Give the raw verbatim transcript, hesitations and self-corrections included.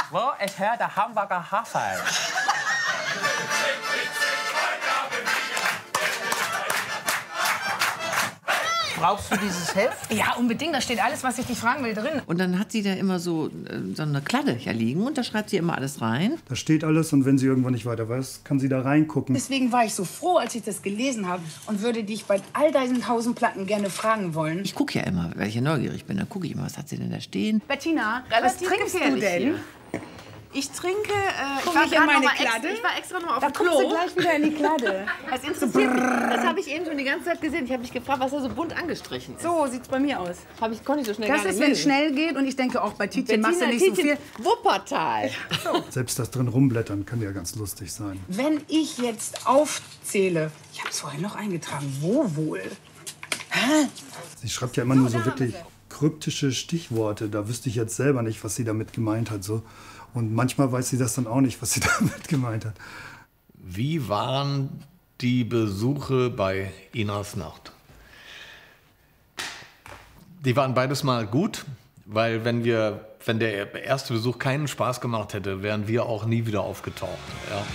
Wo ist her der Hamburger Hafer? Brauchst du dieses Heft? Ja, unbedingt. Da steht alles, was ich dich fragen will, drin. Und dann hat sie da immer so, äh, so eine Kladde ja liegen und da schreibt sie immer alles rein. Da steht alles und wenn sie irgendwann nicht weiter weiß, kann sie da reingucken. Deswegen war ich so froh, als ich das gelesen habe und würde dich bei all deinen tausend Platten gerne fragen wollen. Ich gucke ja immer, weil ich ja neugierig bin. Dann gucke ich immer, was hat sie denn da stehen. Bettina, was Relativ trinkst du gefährlich denn? hier. Ich trinke, äh, Guck ich, war ich in grad meine noch mal Kladde? extra, ich war extra noch mal auf Da dem kommst du Klo. gleich wieder in die Kladde. Das interessiert mich. Das habe ich eben schon die ganze Zeit gesehen. Ich habe mich gefragt, was da so bunt angestrichen ist. So sieht's bei mir aus. Hab ich, konnte ich so schnell Das gar ist, nicht wenn es lesen. schnell geht. Und ich denke auch bei Tietjen machst du Bettina nicht so viel. Tietjen, Wuppertal. Selbst das drin rumblättern kann ja ganz lustig sein. Wenn ich jetzt aufzähle, ich habe es vorhin noch eingetragen, wo wohl? Hä? Sie schreibt ja immer nur so wirklich kryptische Stichworte. Da wüsste ich jetzt selber nicht, was sie damit gemeint hat. So. Und manchmal weiß sie das dann auch nicht, was sie damit gemeint hat. Wie waren die Besuche bei Inas Nacht? Die waren beides mal gut, weil wenn wir, wenn der erste Besuch keinen Spaß gemacht hätte, wären wir auch nie wieder aufgetaucht. Ja.